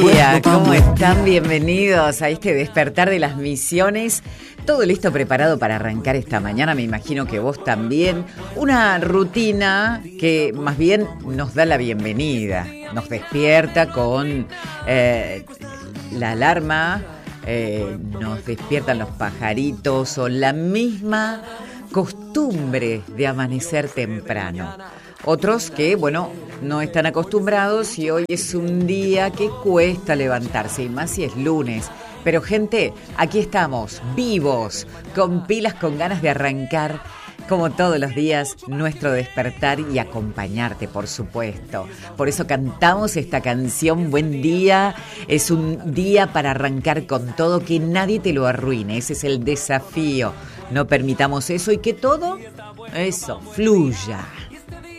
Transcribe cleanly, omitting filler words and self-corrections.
¿Cómo están? Bienvenidos a este despertar de las misiones. Todo listo, preparado para arrancar esta mañana. Me imagino que vos también. Una rutina que más bien nos da la bienvenida. Nos despierta con la alarma, nos despiertan los pajaritos o la misma costumbre de amanecer temprano. Otros que, no están acostumbrados y hoy es un día que cuesta levantarse, y más si es lunes. Pero gente, aquí estamos, vivos, con pilas, con ganas de arrancar, como todos los días, nuestro despertar y acompañarte, por supuesto. Por eso cantamos esta canción, Buen Día. Es un día para arrancar con todo, que nadie te lo arruine. Ese es el desafío. No permitamos eso y que todo, eso, fluya.